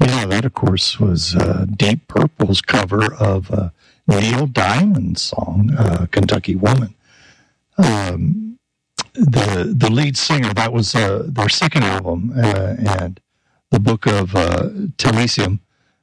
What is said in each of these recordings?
Yeah, that, of course, was Deep Purple's cover of Neil Diamond's song, Kentucky Woman. The lead singer, that was their second album, and the Book of Taliesin,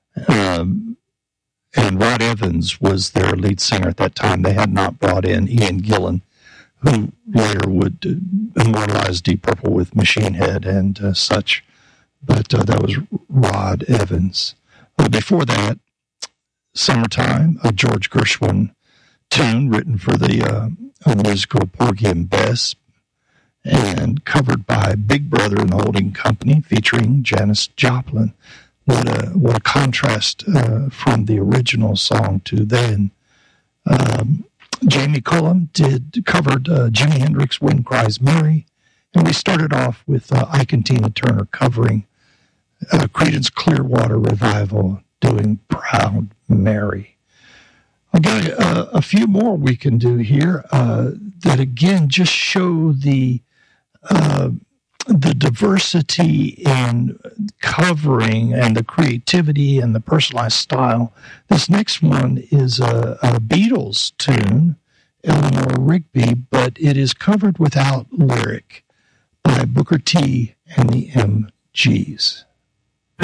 and Rod Evans was their lead singer at that time. They had not brought in Ian Gillan, who later would immortalize Deep Purple with Machine Head and such. But that was Rod Evans. Before that, Summertime, a George Gershwin tune written for the musical Porgy and Bess, and covered by Big Brother and the Holding Company, featuring Janis Joplin. What a contrast from the original song to then. Jamie Cullum covered Jimi Hendrix, Wind Cries Mary, and we started off with Ike and Tina Turner covering Creedence Clearwater Revival, doing Proud Mary. I got a few more we can do here that again just show the diversity in covering and the creativity and the personalized style. This next one is a Beatles tune, Eleanor Rigby, but it is covered without lyric by Booker T and the MGs.